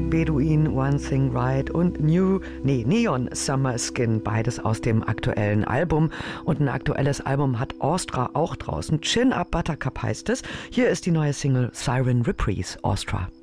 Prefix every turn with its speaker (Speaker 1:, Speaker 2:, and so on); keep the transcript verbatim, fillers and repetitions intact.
Speaker 1: Bedouin, One Thing Right und New, nee, Neon Summer Skin, beides aus dem aktuellen Album. Und ein aktuelles Album hat Aostra auch draußen. Chin Up Buttercup heißt es. Hier ist die neue Single Siren Reprise, Aostra.